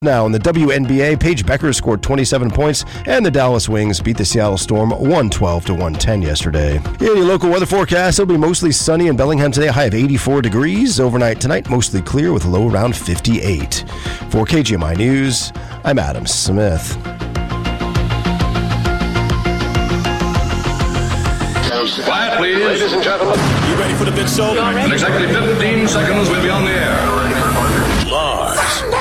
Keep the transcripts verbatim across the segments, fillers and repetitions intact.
Now, in the W N B A, Paige Becker scored twenty-seven points, and the Dallas Wings beat the Seattle Storm one twelve to one ten yesterday. In your local weather forecast, it'll be mostly sunny in Bellingham today, a high of eighty-four degrees. Overnight tonight, mostly clear with a low around fifty-eight. For K G M I News, I'm Adam Smith. Quiet, please. Ladies and gentlemen. You ready for the big show? In exactly fifteen seconds, we'll be on the air. Lars.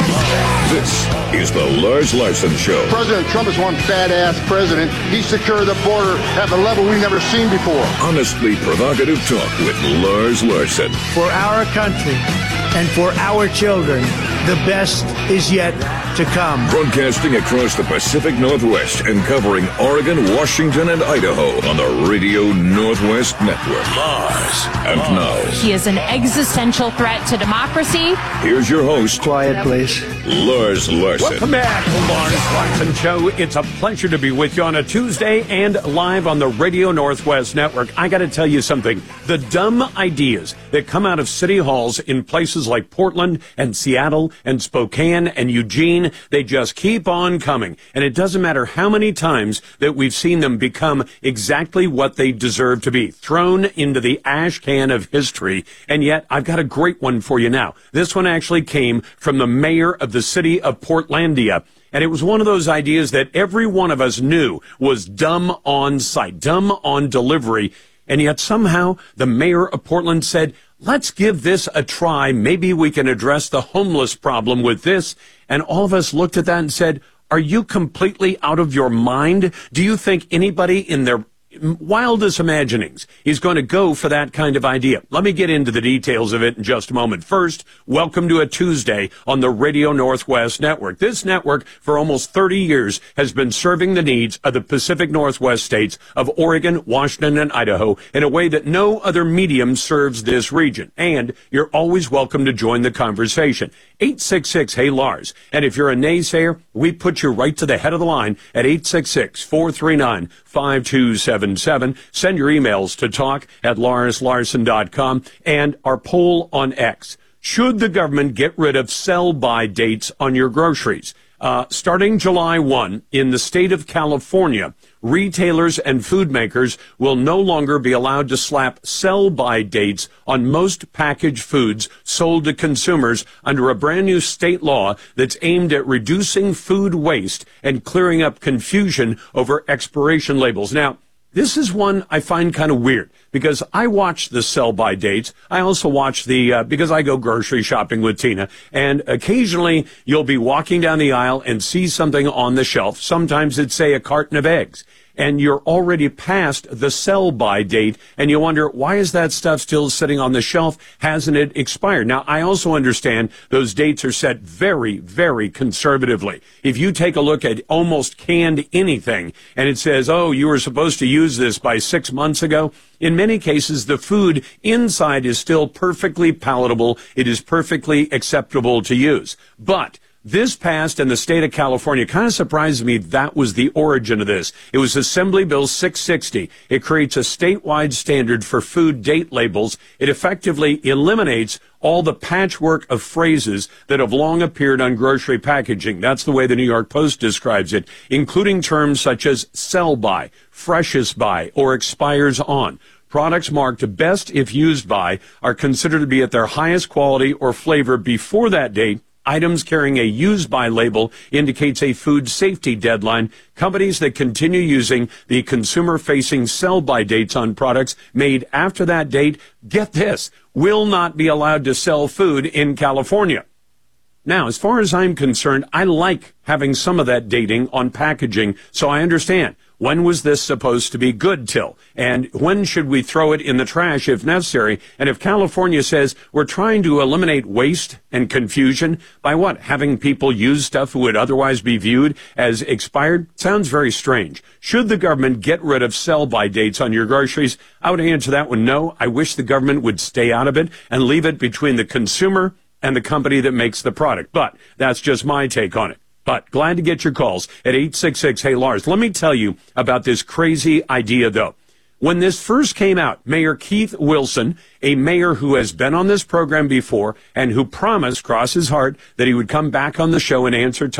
This is the Lars Larson Show. President Trump is one badass president. He secured the border at a level we've never seen before. Honestly provocative talk with Lars Larson. For our country and for our children, the best is yet to come. Broadcasting across the Pacific Northwest and covering Oregon, Washington, and Idaho on the Radio Northwest Network. Lars. And now, he is an existential threat to democracy. Here's your host. Quiet, please. Lars Larson. Welcome back to the Lars Larson Show. It's a pleasure to be with you on a Tuesday and live on the Radio Northwest Network. I got to tell you something. The dumb ideas that come out of city halls in places like Portland and Seattle and Spokane and Eugene, they just keep on coming. And it doesn't matter how many times that we've seen them become exactly what they deserve to be, thrown into the ash can of history. And yet, I've got a great one for you now. This one actually came from the mayor of the city of Portlandia. And it was one of those ideas that every one of us knew was dumb on sight, dumb on delivery. And yet somehow the mayor of Portland said, let's give this a try. Maybe we can address the homeless problem with this. And all of us looked at that and said, are you completely out of your mind? Do you think anybody in their wildest imaginings is going to go for that kind of idea? Let me get into the details of it in just a moment. First, welcome to a Tuesday on the Radio Northwest Network. This network, for almost thirty years, has been serving the needs of the Pacific Northwest states of Oregon, Washington, and Idaho in a way that no other medium serves this region. And you're always welcome to join the conversation. eight six six, hey Lars. And if you're a naysayer, we put you right to the head of the line at eight six six, four three nine, five two seven seven. Send your emails to talk at lars larson dot com. And our poll on X. Should the government get rid of sell-by dates on your groceries? Uh, starting July first, in the state of California, retailers and food makers will no longer be allowed to slap sell-by dates on most packaged foods sold to consumers under a brand new state law that's aimed at reducing food waste and clearing up confusion over expiration labels. Now, this is one I find kind of weird because I watch the sell-by dates. I also watch the, uh, because I go grocery shopping with Tina, and occasionally you'll be walking down the aisle and see something on the shelf. Sometimes it's, say, a carton of eggs, and you're already past the sell-by date, and you wonder, why is that stuff still sitting on the shelf? Hasn't it expired? Now, I also understand those dates are set very, very conservatively. If you take a look at almost canned anything, and it says, oh, you were supposed to use this by six months ago, in many cases, the food inside is still perfectly palatable. It is perfectly acceptable to use. But this passed in the state of California. Kind of surprised me that was the origin of this. It was Assembly Bill six sixty. It creates a statewide standard for food date labels. It effectively eliminates all the patchwork of phrases that have long appeared on grocery packaging. That's the way the New York Post describes it, including terms such as sell by, freshest by, or expires on. Products marked best if used by are considered to be at their highest quality or flavor before that date. Items carrying a use by label indicates a food safety deadline. Companies that continue using the consumer-facing sell-by dates on products made after that date, get this, will not be allowed to sell food in California. Now, as far as I'm concerned, I like having some of that dating on packaging, so I understand. When was this supposed to be good till? And when should we throw it in the trash if necessary? And if California says we're trying to eliminate waste and confusion by what? Having people use stuff who would otherwise be viewed as expired? Sounds very strange. Should the government get rid of sell-by dates on your groceries? I would answer that one no. I wish the government would stay out of it and leave it between the consumer and the company that makes the product. But that's just my take on it. But glad to get your calls at eight six six, hey Lars. Let me tell you about this crazy idea, though. When this first came out, Mayor Keith Wilson, a mayor who has been on this program before and who promised, cross his heart, that he would come back on the show and answer